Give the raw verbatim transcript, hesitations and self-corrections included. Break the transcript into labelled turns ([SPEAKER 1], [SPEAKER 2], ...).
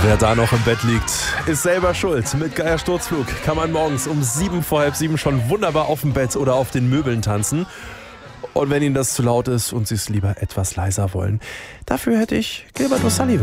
[SPEAKER 1] Wer da noch im Bett liegt, ist selber schuld. Mit Geier Sturzflug kann man morgens um sieben vor halb sieben schon wunderbar auf dem Bett oder auf den Möbeln tanzen. Und wenn Ihnen das zu laut ist und Sie es lieber etwas leiser wollen, dafür hätte ich Gilbert O'Sullivan.